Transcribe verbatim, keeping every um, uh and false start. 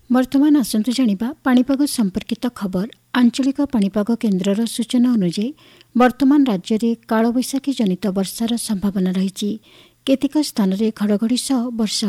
ବର୍ତ୍ତମାନ ଆସନ୍ତୁ ଜାଣିବା ପାଣିପାଗ ସମ୍ପର୍କିତ ଖବର। ଆଞ୍ଚଳିକ ପାଣିପାଗ କେନ୍ଦ୍ରର ସୂଚନା ଅନୁଯାୟୀ ବର୍ତ୍ତମାନ ରାଜ୍ୟରେ କାଳବୈଶାଖୀ ଜନିତ ବର୍ଷାର ସମ୍ଭାବନା ରହିଛି। କେତେକ ସ୍ଥାନରେ ଘଡ଼ଘଡ଼ି ସହ ବର୍ଷା